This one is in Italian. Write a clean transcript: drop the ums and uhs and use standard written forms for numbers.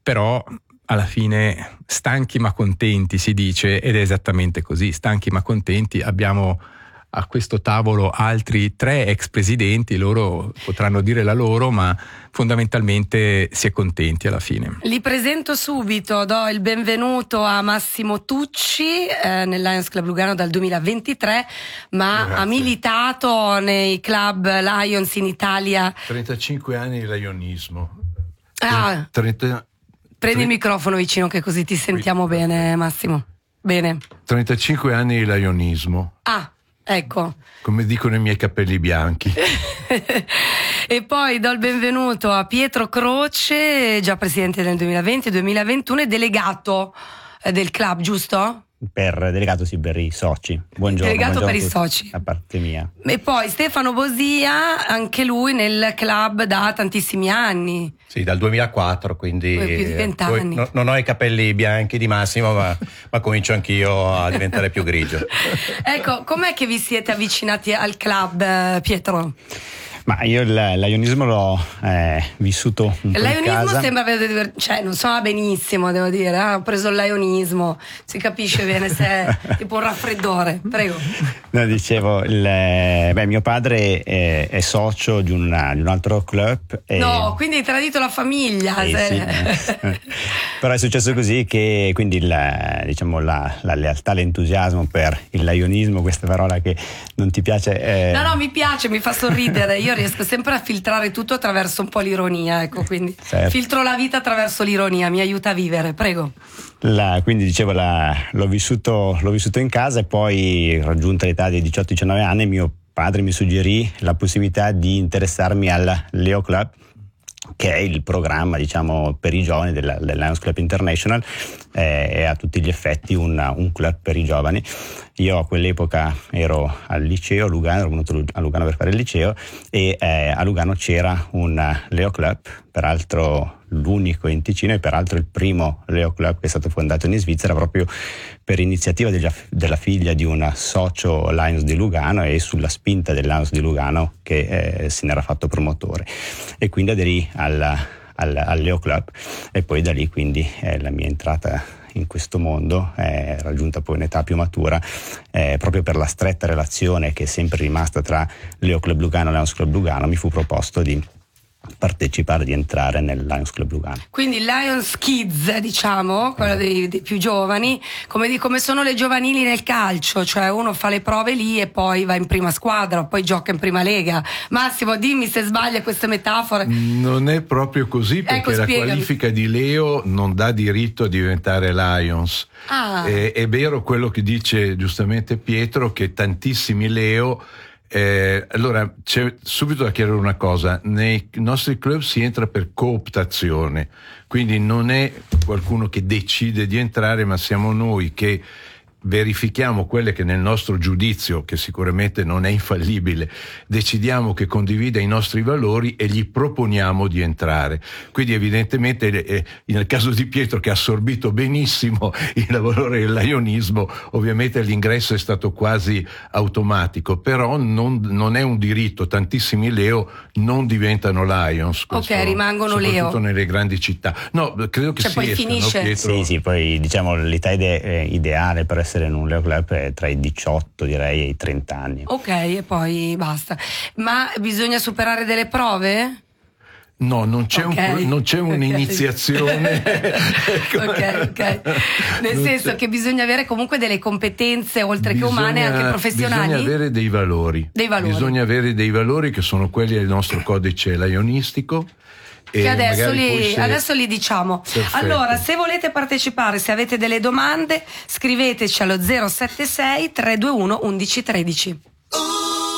però alla fine stanchi ma contenti si dice, ed è esattamente così, stanchi ma contenti. Abbiamo a questo tavolo altri 3 ex presidenti, loro potranno dire la loro, ma fondamentalmente si è contenti alla fine. Li presento subito, do il benvenuto a Massimo Tucci nel Lions Club Lugano dal 2023, ma Grazie. ha militato nei club Lions in Italia. 35 anni di lionismo. Ah, 30, prendi il microfono vicino che così ti sentiamo bene, Massimo. Bene. 35 anni di lionismo. Ah, ecco. Come dicono i miei capelli bianchi. E poi do il benvenuto a Pietro Croce, già presidente nel 2020-2021 e delegato del club, giusto? Delegato sì, per i soci. Buongiorno. Delegato buongiorno per i a tutti, soci. da parte mia. E poi Stefano Bosia, anche lui nel club da tantissimi anni. Sì, dal 2004, quindi Più di 20 anni. non ho i capelli bianchi di Massimo, ma comincio anch'io a diventare più grigio. Ecco, com'è che vi siete avvicinati al club, Pietro? Ma io l'ionismo l'ho vissuto un po' in L'ionismo casa. sembra, cioè non so benissimo, devo dire, ho preso l'ionismo, si capisce bene se è tipo un raffreddore, prego. No, dicevo, mio padre è socio di un altro club. No, quindi hai tradito la famiglia. Sì. Però è successo così che quindi la lealtà, l'entusiasmo per il lionismo, questa parola che non ti piace. No, mi piace, mi fa sorridere. Io riesco sempre a filtrare tutto attraverso un po' l'ironia, ecco, quindi certo. Filtro la vita attraverso l'ironia, mi aiuta a vivere, prego. Quindi dicevo, l'ho vissuto in casa, e poi raggiunta l'età di 18-19 anni mio padre mi suggerì la possibilità di interessarmi al Leo Club, che è il programma, diciamo, per i giovani del Lions Club International, è a tutti gli effetti un club per i giovani. Io a quell'epoca ero al liceo a Lugano, ero venuto a Lugano per fare il liceo, e a Lugano c'era un Leo Club, peraltro l'unico in Ticino e peraltro il primo Leo Club che è stato fondato in Svizzera proprio per iniziativa della figlia di un socio Lions di Lugano, e sulla spinta del Lions di Lugano che se n'era fatto promotore, e quindi aderì al Leo Club, e poi da lì quindi la mia entrata in questo mondo è raggiunta poi un'età più matura, proprio per la stretta relazione che è sempre rimasta tra Leo Club Lugano e Lions Club Lugano. Mi fu proposto di partecipare, di entrare nel Lions Club Lugano. Quindi Lions Kids, diciamo, quello dei più giovani, come sono le giovanili nel calcio, cioè uno fa le prove lì e poi va in prima squadra, poi gioca in prima lega. Massimo, dimmi se sbaglia queste metafore. Non è proprio così, perché Ecco, la spiegami. qualifica di Leo non dà diritto a diventare Lions. Ah. È vero quello che dice giustamente Pietro, che tantissimi Leo. Allora c'è subito da chiarire una cosa: nei nostri club si entra per cooptazione, quindi non è qualcuno che decide di entrare, ma siamo noi che verifichiamo quelle che nel nostro giudizio, che sicuramente non è infallibile, decidiamo che condivide i nostri valori e gli proponiamo di entrare. Quindi evidentemente nel caso di Pietro, che ha assorbito benissimo il valore del lionismo, ovviamente l'ingresso è stato quasi automatico, però non è un diritto. Tantissimi Leo non diventano Lions. Ok, rimangono Leo. Soprattutto nelle grandi città. No, credo che poi sia, finisce. no, Pietro? Sì, poi diciamo l'età ideale per essere in un Leo Club è tra i 18 direi e i 30 anni. Ok, e poi basta. Ma bisogna superare delle prove? No, non c'è, non c'è un'iniziazione. Ok. Nel senso che bisogna avere comunque delle competenze, oltre che umane, anche professionali. Bisogna avere dei valori. Bisogna avere dei valori che sono quelli del nostro codice lionistico. Che adesso li diciamo. Perfetto. Allora, se volete partecipare, se avete delle domande, scriveteci allo 076 321 1113.